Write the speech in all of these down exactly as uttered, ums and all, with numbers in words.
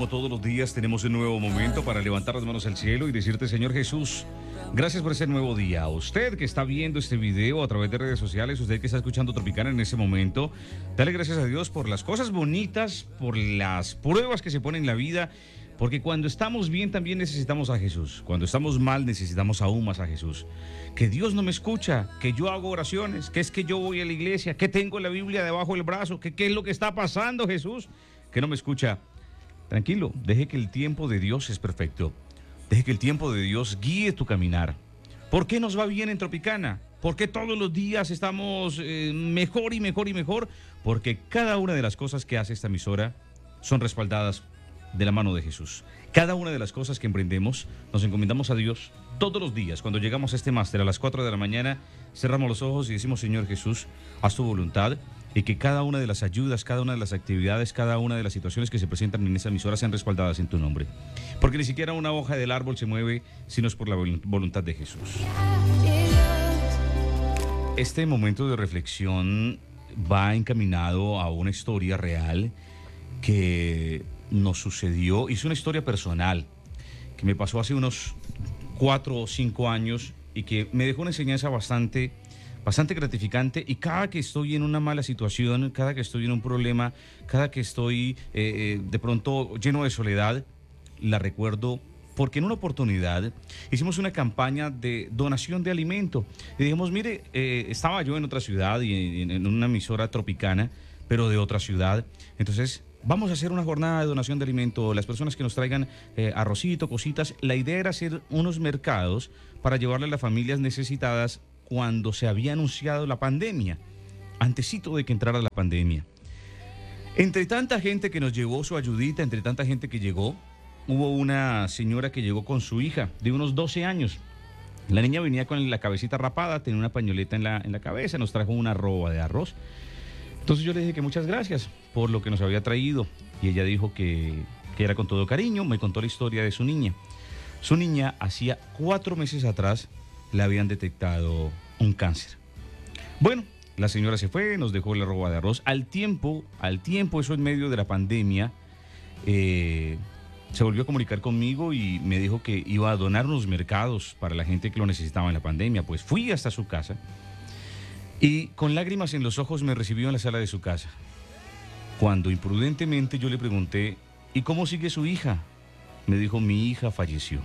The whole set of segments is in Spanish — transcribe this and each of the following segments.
como todos los días, tenemos un nuevo momento para levantar las manos al cielo y decirte, Señor Jesús, gracias por ese nuevo día. A usted que está viendo este video a través de redes sociales, usted que está escuchando Tropicana en ese momento, dale gracias a Dios por las cosas bonitas, por las pruebas que se ponen en la vida, porque cuando estamos bien también necesitamos a Jesús. Cuando estamos mal necesitamos aún más a Jesús. Que Dios no me escucha, que yo hago oraciones, que es que yo voy a la iglesia, que tengo la Biblia debajo del brazo, que qué es lo que está pasando, Jesús, que no me escucha. Tranquilo, deje que el tiempo de Dios es perfecto. Deje que el tiempo de Dios guíe tu caminar. ¿Por qué nos va bien en Tropicana? ¿Por qué todos los días estamos eh, mejor y mejor y mejor? Porque cada una de las cosas que hace esta emisora son respaldadas de la mano de Jesús. Cada una de las cosas que emprendemos nos encomendamos a Dios todos los días. Cuando llegamos a este máster a las cuatro de la mañana, cerramos los ojos y decimos, Señor Jesús, haz tu voluntad, y que cada una de las ayudas, cada una de las actividades, cada una de las situaciones que se presentan en esa emisora sean respaldadas en tu nombre. Porque ni siquiera una hoja del árbol se mueve si no es por la voluntad de Jesús. Este momento de reflexión va encaminado a una historia real que nos sucedió, y es una historia personal que me pasó hace unos cuatro o cinco años y que me dejó una enseñanza bastante, bastante gratificante. Y cada que estoy en una mala situación, cada que estoy en un problema, cada que estoy eh, de pronto lleno de soledad, la recuerdo porque en una oportunidad hicimos una campaña de donación de alimento y dijimos, mire, eh, estaba yo en otra ciudad y en, en una emisora tropicana, pero de otra ciudad, entonces vamos a hacer una jornada de donación de alimento, las personas que nos traigan eh, arrocito, cositas. La idea era hacer unos mercados para llevarle a las familias necesitadas cuando se había anunciado la pandemia, antesito de que entrara la pandemia. Entre tanta gente que nos llevó su ayudita, entre tanta gente que llegó, hubo una señora que llegó con su hija de unos doce años. La niña venía con la cabecita rapada, tenía una pañoleta en la, en la cabeza, nos trajo una roba de arroz. Entonces yo le dije que muchas gracias por lo que nos había traído, y ella dijo que, que era con todo cariño. Me contó la historia de su niña. Su niña hacía cuatro meses atrás le habían detectado un cáncer. Bueno, la señora se fue, nos dejó la roba de arroz. Al tiempo, al tiempo, eso en medio de la pandemia, eh, se volvió a comunicar conmigo y me dijo que iba a donar unos mercados para la gente que lo necesitaba en la pandemia. Pues fui hasta su casa y con lágrimas en los ojos me recibió en la sala de su casa. Cuando imprudentemente yo le pregunté, ¿y cómo sigue su hija? Me dijo, mi hija falleció.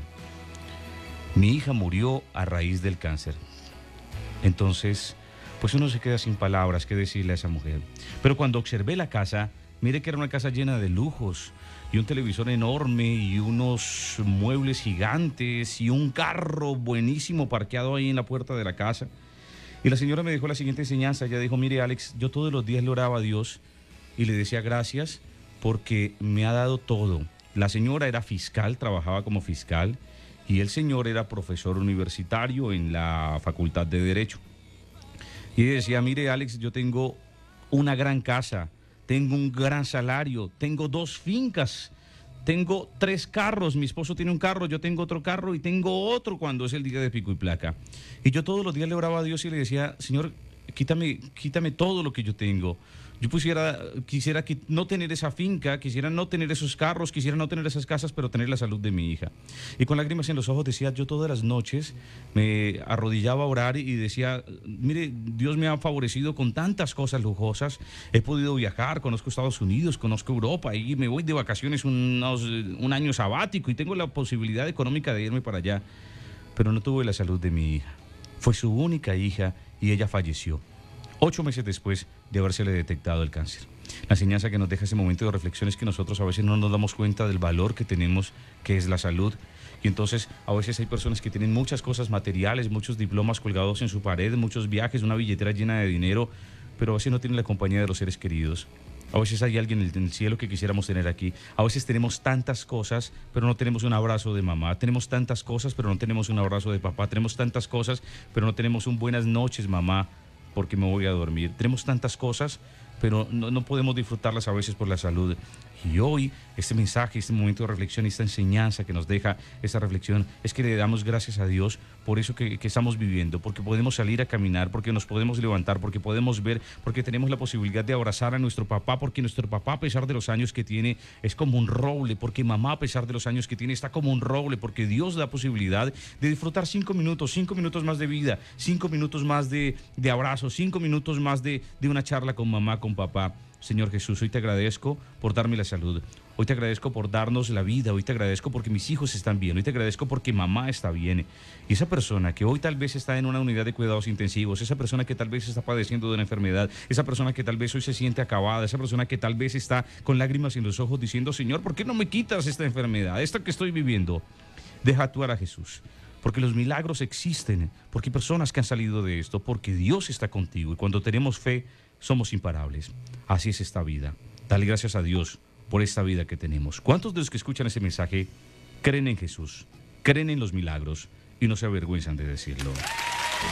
Mi hija murió a raíz del cáncer. Entonces, pues uno se queda sin palabras que decirle a esa mujer. Pero cuando observé la casa, mire que era una casa llena de lujos, y un televisor enorme, y unos muebles gigantes, y un carro buenísimo parqueado ahí en la puerta de la casa. Y la señora me dejó la siguiente enseñanza. Ella dijo, mire Alex, yo todos los días le oraba a Dios y le decía gracias porque me ha dado todo. La señora era fiscal, trabajaba como fiscal, y el señor era profesor universitario en la Facultad de Derecho. Y ella decía, mire Alex, yo tengo una gran casa, tengo un gran salario, tengo dos fincas, tengo tres carros, mi esposo tiene un carro, yo tengo otro carro y tengo otro cuando es el día de pico y placa. Y yo todos los días le oraba a Dios y le decía, Señor, quítame, quítame todo lo que yo tengo. Yo pusiera, quisiera no tener esa finca, quisiera no tener esos carros, quisiera no tener esas casas, pero tener la salud de mi hija. Y con lágrimas en los ojos decía, yo todas las noches me arrodillaba a orar y decía, mire, Dios me ha favorecido con tantas cosas lujosas, he podido viajar, conozco Estados Unidos, conozco Europa, y me voy de vacaciones unos, un año sabático y tengo la posibilidad económica de irme para allá, pero no tuve la salud de mi hija. Fue su única hija y ella falleció ocho meses después de habérsele detectado el cáncer. La enseñanza que nos deja ese momento de reflexión es que nosotros a veces no nos damos cuenta del valor que tenemos, que es la salud. Y entonces a veces hay personas que tienen muchas cosas materiales, muchos diplomas colgados en su pared, muchos viajes, una billetera llena de dinero, pero a veces no tienen la compañía de los seres queridos. A veces hay alguien en el cielo que quisiéramos tener aquí. A veces tenemos tantas cosas, pero no tenemos un abrazo de mamá. Tenemos tantas cosas, pero no tenemos un abrazo de papá. Tenemos tantas cosas, pero no tenemos un buenas noches, mamá, porque me voy a dormir. Tenemos tantas cosas, pero no, no podemos disfrutarlas a veces por la salud. Y hoy, este mensaje, este momento de reflexión, esta enseñanza que nos deja esta reflexión, es que le damos gracias a Dios por eso que, que estamos viviendo, porque podemos salir a caminar, porque nos podemos levantar, porque podemos ver, porque tenemos la posibilidad de abrazar a nuestro papá, porque nuestro papá, a pesar de los años que tiene, es como un roble, porque mamá, a pesar de los años que tiene, está como un roble, porque Dios da posibilidad de disfrutar cinco minutos, cinco minutos más de vida, cinco minutos más de, de abrazo, cinco minutos más de, de una charla con mamá, con papá. Señor Jesús, hoy te agradezco por darme la salud, hoy te agradezco por darnos la vida, hoy te agradezco porque mis hijos están bien, hoy te agradezco porque mamá está bien. Y esa persona que hoy tal vez está en una unidad de cuidados intensivos, esa persona que tal vez está padeciendo de una enfermedad, esa persona que tal vez hoy se siente acabada, esa persona que tal vez está con lágrimas en los ojos diciendo, Señor, ¿por qué no me quitas esta enfermedad, esta que estoy viviendo? Deja actuar a Jesús. Porque los milagros existen, porque hay personas que han salido de esto, porque Dios está contigo y cuando tenemos fe somos imparables. Así es esta vida. Dale gracias a Dios por esta vida que tenemos. ¿Cuántos de los que escuchan ese mensaje creen en Jesús, creen en los milagros y no se avergüenzan de decirlo?